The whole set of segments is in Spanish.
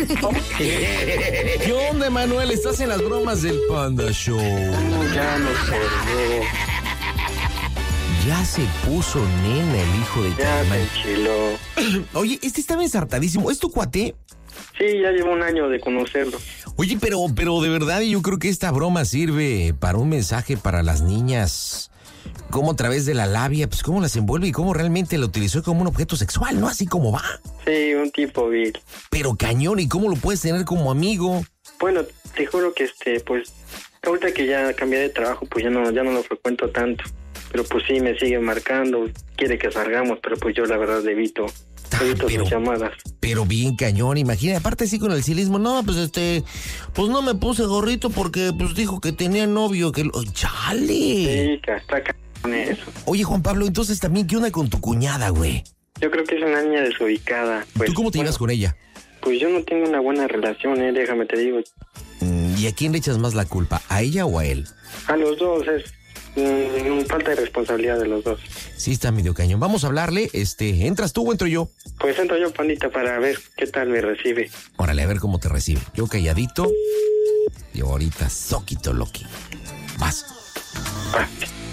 ¿Qué onda, Manuel? Estás en las bromas del Panda Show. Ya no sé. Ya se puso nena el hijo de Ya Caimán. me enchiló. Oye, este estaba ensartadísimo. ¿Es tu cuate? Sí, ya llevo un año de conocerlo. Oye, pero de verdad yo creo que esta broma sirve para un mensaje para las niñas. Cómo a través de la labia, pues cómo las envuelve y cómo realmente la utilizó como un objeto sexual, ¿no? Así como va. Sí, un tipo vil. Pero cañón, ¿y cómo lo puedes tener como amigo? Bueno, te juro que pues, ahorita que ya cambié de trabajo, pues ya no lo frecuento tanto. Pero pues sí, me sigue marcando, quiere que salgamos, pero pues yo la verdad evito sus llamadas. Pero bien cañón, imagina, aparte sí con el cilismo, no, pues pues no me puse gorrito porque pues dijo que tenía novio, que ¡chale! Sí, que está con eso. Oye, Juan Pablo, entonces también, ¿qué onda con tu cuñada, güey? Yo creo que es una niña desubicada. Pues, ¿Tú cómo te llevas con ella? Pues yo no tengo una buena relación, déjame te digo. ¿Y a quién le echas más la culpa, a ella o a él? A los dos, es falta de responsabilidad de los dos. Sí, está medio cañón. Vamos a hablarle, ¿entras tú o entro yo? Pues entro yo, pandita, para ver qué tal me recibe. Órale, a ver cómo te recibe. Yo calladito, y ahorita soquito loqui. Vas. Ah.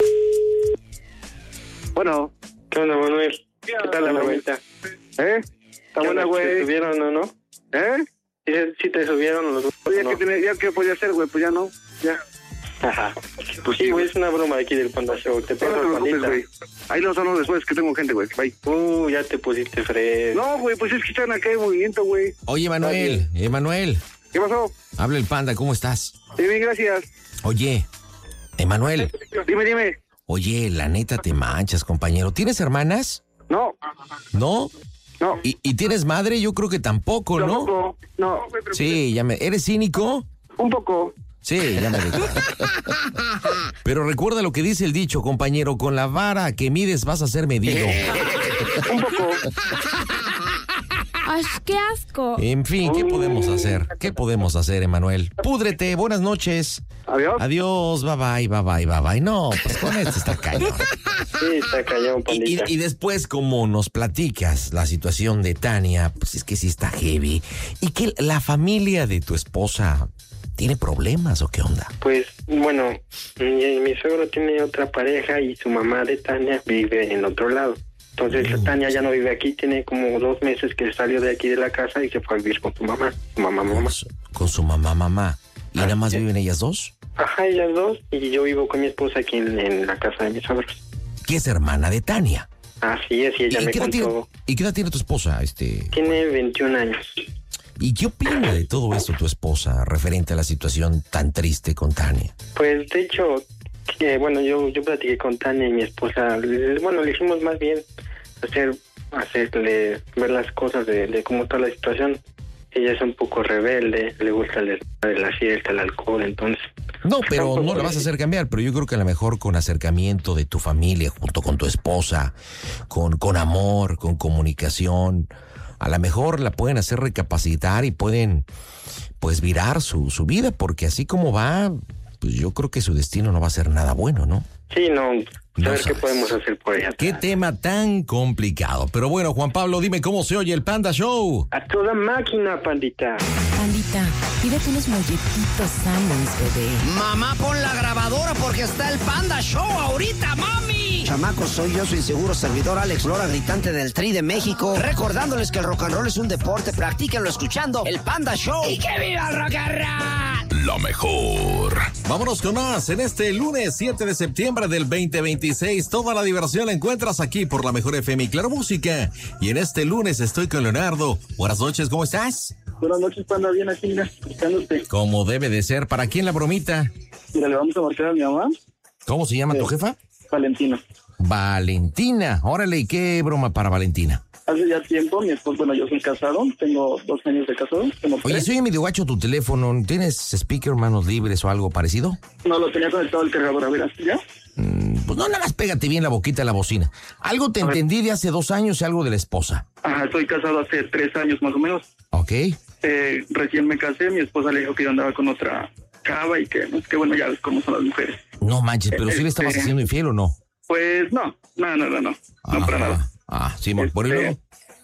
Bueno. ¿Qué onda, Manuel? ¿Qué tal la bromita? Está buena, güey. ¿Te subieron o no? ¿Sí te subieron los dos? Oye, no? ¿ya qué podía hacer, güey? Pues ya no, ya. Ajá. Pues sí, güey, es una broma aquí del Panda Show. Te No paso te el preocupes, pandita. güey. Ahí los hablo después, que tengo gente, güey. Bye. Ya te pusiste fresco. No, güey, pues es que están acá en movimiento, güey. Oye, Manuel, Emanuel, ¿Qué pasó? habla el Panda, ¿cómo estás? Sí, bien, gracias. Oye, Emanuel, Dime. oye, la neta te manchas, compañero. ¿Tienes hermanas? No. ¿No? ¿Y tienes madre? Yo creo que tampoco, ¿no? Tampoco. No. Sí, ¿eres cínico? Un poco. Sí, ya me dijo. Pero recuerda lo que dice el dicho, compañero, con la vara que mides vas a ser medido. Un poco. ¡Ay, qué asco! En fin, ¿qué podemos hacer? ¿Qué podemos hacer, Emanuel? Púdrete, buenas noches. Adiós. Adiós, bye bye. No, pues con esto está cañón. Sí, está cañón, pandita. Y después, como nos platicas la situación de Tania, pues es que sí está heavy. ¿Y que la familia de tu esposa tiene problemas o qué onda? Pues, bueno, mi suegro tiene otra pareja y su mamá de Tania vive en otro lado. Entonces, Tania ya no vive aquí, tiene como 2 meses que salió de aquí de la casa y se fue a vivir con su mamá. Mamá. Con su mamá. ¿Y nada más viven ellas dos? Ajá, ellas dos, y yo vivo con mi esposa aquí en la casa de mis suegros. Que es hermana de Tania. Así es, y ella me contó. ¿Y qué edad tiene tu esposa? Tiene 21 años. ¿Y qué opina de todo esto tu esposa referente a la situación tan triste con Tania? Pues, de hecho, yo platiqué con Tania y mi esposa. Bueno, le hicimos más bien hacerle ver las cosas de cómo está la situación. Ella es un poco rebelde, le gusta la fiesta, el alcohol, entonces... No, pero no la vas a hacer cambiar, pero yo creo que a lo mejor con acercamiento de tu familia junto con tu esposa, con amor, con comunicación, a lo mejor la pueden hacer recapacitar y pueden pues virar su vida, porque así como va, pues yo creo que su destino no va a ser nada bueno, ¿no? Sí, no, No a ver qué sabes. podemos hacer por ella. Qué tema tan complicado. Pero bueno, Juan Pablo, dime cómo se oye el Panda Show. A toda máquina, pandita. Pandita, pídete unos molletitos sanos, bebé. Mamá, pon la grabadora porque está el Panda Show ahorita, mami. Chamacos, soy yo, su inseguro servidor Alex Lora, gritante del Tri de México, recordándoles que el rock and roll es un deporte, practíquenlo escuchando el Panda Show. ¡Y que viva el rock and roll! La mejor. Vámonos con más en este lunes 7 de septiembre del 2026. Toda la diversión la encuentras aquí por la mejor FM y Claro Música. Y en este lunes estoy con Leonardo. Buenas noches, ¿cómo estás? Buenas noches, Panda, bien aquí, mira, escuchándote. Como debe de ser. ¿Para quién la bromita? Mira, le vamos a marcar a mi mamá, ¿Cómo se llama tu jefa? Valentina. Valentina. Órale, ¿y qué broma para Valentina? Hace ya tiempo, mi esposo, bueno, yo soy casado, tengo 2 años de casado. Oye, soy medio gacho tu teléfono. ¿Tienes speaker, manos libres o algo parecido? No, lo tenía conectado al cargador, a ver, ¿así ya? Pues no, nada más pégate bien la boquita a la bocina. Algo te entendí de hace 2 años y algo de la esposa. Ajá, estoy casado hace 3 años más o menos. ¿Ok? Recién me casé, mi esposa le dijo que yo andaba con otra chava y que bueno, ya ves cómo son las mujeres. No manches, pero ¿sí le estabas haciendo infiel o no? Pues no, para nada. Simón, por el luego.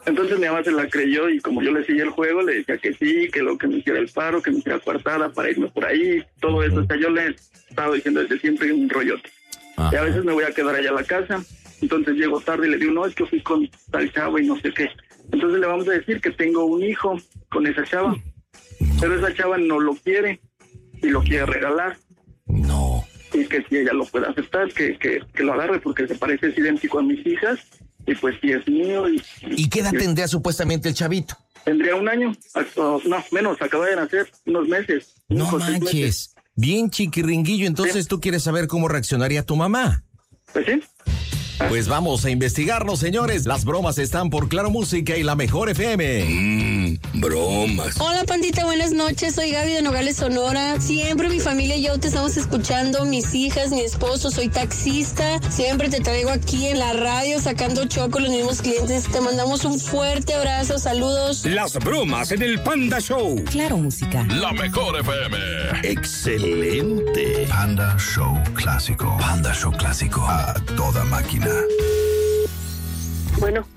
Entonces mi mamá se la creyó y como yo le seguí el juego, le decía que sí, que lo que me hiciera el paro, que me hiciera coartada para irme por ahí, todo eso. O sea, yo le estaba diciendo desde siempre un rollote. Y a veces me voy a quedar allá a la casa, entonces llego tarde y le digo, no, es que fui con tal chavo y no sé qué. Entonces le vamos a decir que tengo un hijo con esa chava, pero esa chava no lo quiere y lo quiere regalar. No. Y que si ella lo puede aceptar, que lo agarre porque se parece, es idéntico a mis hijas y pues sí es mío. ¿Y qué edad tendría supuestamente el chavito? Tendría 1 año, no, menos, acaba de nacer, unos meses. No manches, bien chiquiringuillo, entonces sí. Tú quieres saber cómo reaccionaría tu mamá. Pues sí. Pues vamos a investigarlo, señores. Las bromas están por Claro Música y La Mejor FM. Bromas. Hola, pandita, buenas noches. Soy Gaby de Nogales, Sonora. Siempre mi familia y yo te estamos escuchando, mis hijas, mi esposo. Soy taxista. Siempre te traigo aquí en la radio sacando choco los mismos clientes. Te mandamos un fuerte abrazo. Saludos. Las bromas en el Panda Show. Claro Música. La Mejor FM. Excelente. Panda Show Clásico. Panda Show Clásico. A toda máquina. Bueno,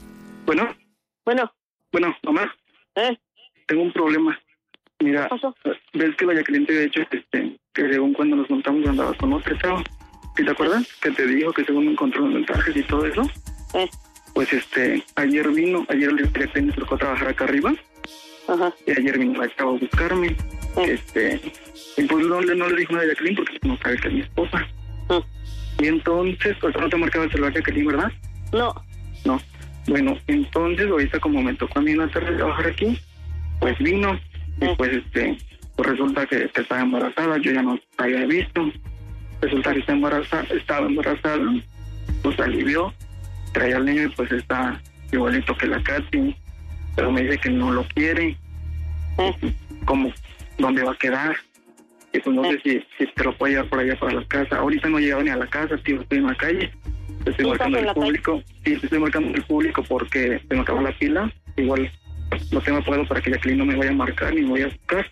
mamá. Tengo un problema. Mira, ¿ves que la Jacqueline te había dicho que según cuando nos montamos andaba con otra chava? ¿Sí te acuerdas? Que te dijo que según me encontró los mensajes y todo eso. Pues ayer el Jacqueline me tocó trabajar acá arriba. Ajá. Y ayer vino la chava a buscarme. Y pues no le dijo nada a Jacqueline porque no sabe que es mi esposa. Y entonces, pues no te marcaba el celular Jacqueline, ¿verdad? No. Bueno, entonces ahorita como me tocó a mí en la tarde trabajar aquí, pues vino y pues pues resulta que estaba embarazada, yo ya no la había visto. Resulta que estaba embarazada, pues alivió, traía al niño y pues está igualito que la Katy, pero me dice que no lo quiere. ¿Cómo? ¿Dónde va a quedar? Y pues no sé si te lo puede llevar por allá para la casa. Ahorita no he llegado ni a la casa, tío, estoy en la calle. Estoy marcando el público. Sí, estoy marcando el público porque se me acabó la pila. Igual no tengo acuerdo para que Jacqueline no me vaya a marcar ni me vaya a buscar.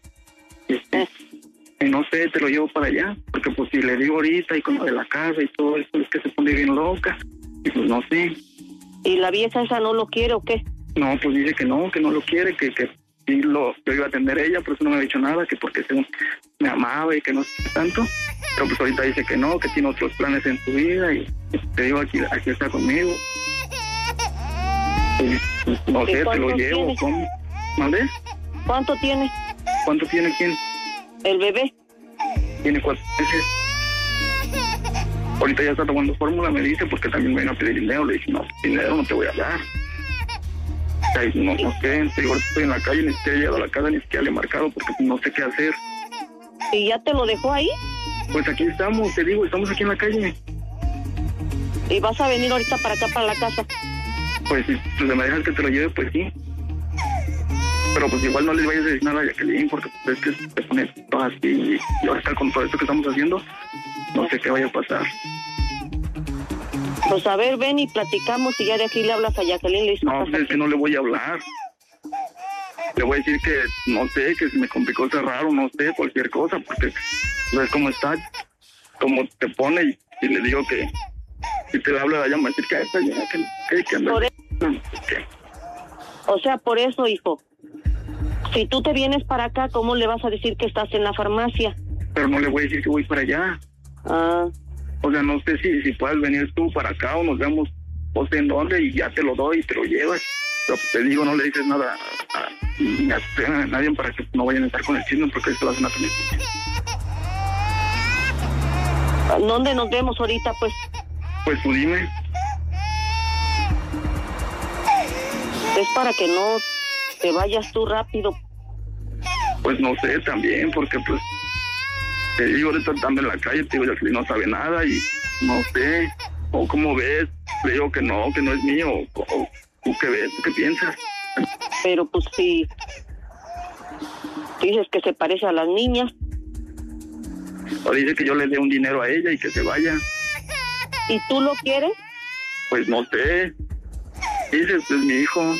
Y no sé, te lo llevo para allá. Porque pues si le digo ahorita y con lo de la casa y todo eso, es que se pone bien loca. Y pues no sé. ¿Y la vieja esa no lo quiere o qué? No, pues dice que no lo quiere, que sí yo iba a atender a ella, por eso no me ha dicho nada, que porque según me amaba y que no sé tanto. Pero pues ahorita dice que no, que tiene otros planes en su vida y te digo, aquí está conmigo. Y, no sé, te lo llevo. Tiene? ¿Cómo? ¿Mande? ¿Cuánto tiene? ¿Cuánto tiene quién? El bebé. Tiene 4 meses. Ahorita ya está tomando fórmula, me dice, porque también me vino a pedir dinero. Le dije, no, dinero no te voy a dar. No sé, te digo, estoy en la calle, ni siquiera he llegado a la casa, ni siquiera le he marcado porque no sé qué hacer. ¿Y ya te lo dejó ahí? Pues aquí estamos, te digo, estamos aquí en la calle. ¿Y vas a venir ahorita para acá, para la casa? Pues si me dejas que te lo lleve, pues sí. Pero pues igual no les vayas a decir nada a Jacqueline porque pues, es que se pone todo así y ahorita con todo esto que estamos haciendo, no sé qué vaya a pasar. Pues a ver, ven y platicamos y ya de aquí le hablas a Jacqueline. Le dices, no, pues es que no le voy a hablar. Le voy a decir que, no sé, que se me complicó cerrar o no sé, cualquier cosa, porque ves cómo está, cómo te pone y le digo que si te habla de allá me va a decir que está llena, que anda. O sea, por eso, hijo. Si tú te vienes para acá, ¿cómo le vas a decir que estás en la farmacia? Pero no le voy a decir que voy para allá. O sea, no sé si puedes venir tú para acá o nos vemos, no sé en dónde, y ya te lo doy y te lo llevas. Pero te digo, no le dices nada a nadie para que no vayan a estar con el chisme porque esto lo hacen a tener. ¿Dónde nos vemos ahorita, pues? Pues tú dime. Es para que no te vayas tú rápido. Pues no sé, también, porque pues te digo, ahorita estando en la calle, te digo, Jacqueline no sabe nada y no sé, o cómo ves, le digo que no es mío, o ¿tú qué ves? ¿Tú qué piensas? Pero pues si dices que se parece a las niñas. O dice que yo le dé un dinero a ella y que se vaya. ¿Y tú lo quieres? Pues no sé. Dices, es mi hijo.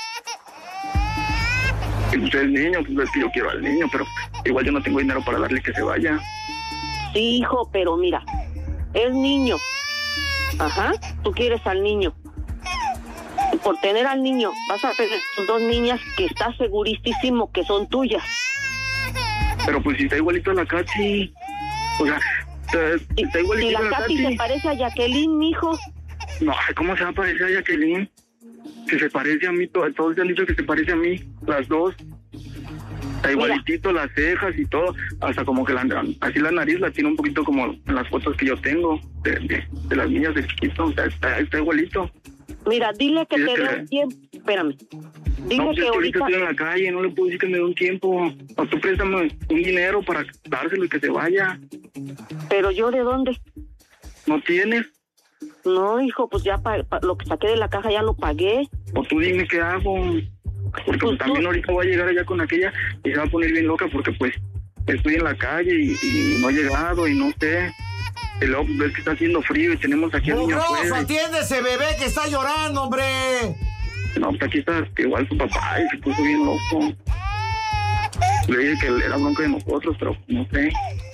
Y pues es niño, pues es que yo quiero al niño, pero igual yo no tengo dinero para darle que se vaya. Sí, hijo, pero mira, es niño. Ajá, tú quieres al niño. por tener al niño, vas a perder tus 2 niñas que estás segurísimo que son tuyas. Pero pues si está igualito a la Katy. O sea, está igualito a la Katy. ¿Y la Katy se parece a Jacqueline, mijo? No, ¿cómo se va a parecer a Jacqueline? Que se parece a mí, todos se han dicho que se parece a mí, las dos. Está igualitito, las cejas y todo, hasta como que así la nariz la tiene un poquito como en las fotos que yo tengo de las niñas de chiquito, o sea, está igualito. Mira, dile que te dé un tiempo, espérame. Dile no, pues que ahorita estoy en la calle, no le puedo decir que me dé un tiempo. O tú préstame un dinero para dárselo y que se vaya. ¿Pero yo de dónde? ¿No tienes? No, hijo, pues ya lo que saqué de la caja ya lo pagué. O tú dime qué hago. Porque pues también ahorita voy a llegar allá con aquella y se va a poner bien loca porque pues estoy en la calle y no he llegado y no sé. Y luego ves que está haciendo frío y tenemos aquí al niño afuera. ¡Atiende ese bebé que está llorando, hombre! No, pues aquí está igual su papá y se puso bien loco. Le dije que era bronca de nosotros, pero no sé.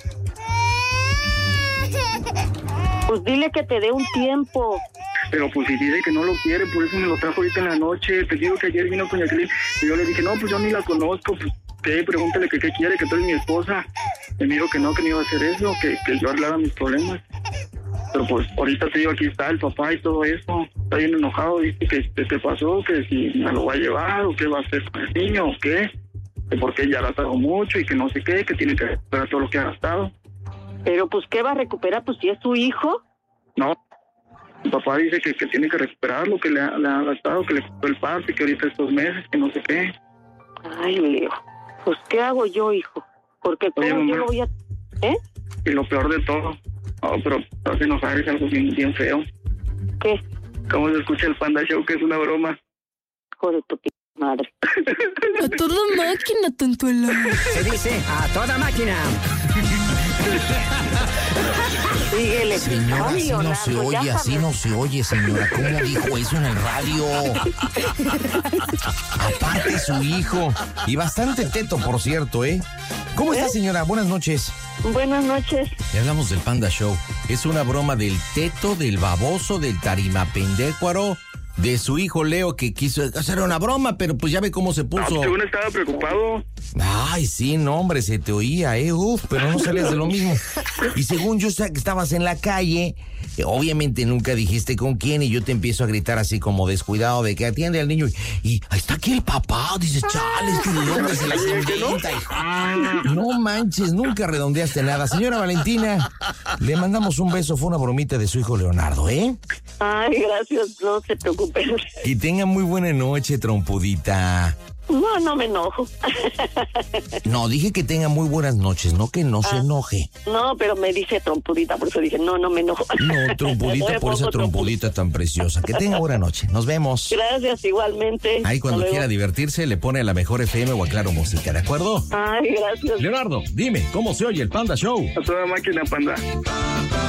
Pues dile que te dé un tiempo. Pero pues si dice que no lo quiere, por eso me lo trajo ahorita en la noche. Te digo que ayer vino con Jacqueline y yo le dije, no, pues yo ni la conozco, pues ¿qué? Pregúntale que qué quiere, que tú eres mi esposa. Y me dijo que no iba a hacer eso, que yo arreglara mis problemas. Pero pues ahorita te digo, aquí está el papá y todo eso. Está bien enojado, dice que pasó, que si me lo va a llevar o qué va a hacer con el niño o qué. Que porque ya ha gastado mucho y que no sé qué, que tiene que recuperar todo lo que ha gastado. Pero pues ¿qué va a recuperar? Pues si es su hijo. No. Mi papá dice que tiene que recuperar lo que le ha gastado, que le costó el parte, que ahorita estos meses, que no sé qué. Ay, Leo, pues ¿qué hago yo, hijo? Porque oye, ¿cómo yo lo voy a...? ¿Eh? Y lo peor de todo, pero hace enojar es algo bien feo. ¿Qué? ¿Cómo se escucha el Panda Show, que es una broma? Hijo de tu madre. A toda máquina, tontuela. Se dice a toda máquina. Síguele. Señora, Ay, así no Leonardo, se oye, así no se oye, señora. ¿Cómo dijo eso en el radio? Aparte su hijo. Y bastante teto, por cierto, ¿eh? ¿Cómo está, señora? Buenas noches. Buenas noches. Le hablamos del Panda Show. Es una broma del teto, del baboso, del tarimapendécuaro, de su hijo Leo, que quiso hacer una broma, pero pues ya ve cómo se puso. No, según estaba preocupado. Ay, sí, no, hombre, se te oía, pero no salías de lo mismo. Y según yo que estabas en la calle, obviamente nunca dijiste con quién, y yo te empiezo a gritar así como descuidado de que atiende al niño, y ahí está aquí el papá, dices, chales, que de dónde se las inventa, hijo. No manches, nunca redondeaste nada. Señora Valentina, le mandamos un beso, fue una bromita de su hijo Leonardo, ¿eh? Ay, gracias, no se preocupe. Que tenga muy buena noche, trompudita. No me enojo. No, dije que tenga muy buenas noches, no que no se enoje. No, pero me dice trompudita, por eso dije, no me enojo. No, trompudita por esa trompudita tan preciosa. Que tenga buena noche, nos vemos. Gracias, igualmente. Ahí cuando quiera divertirse, le pone a la mejor FM o a Claro Música, ¿de acuerdo? Ay, gracias. Leonardo, dime, ¿cómo se oye el Panda Show? A toda máquina, Panda.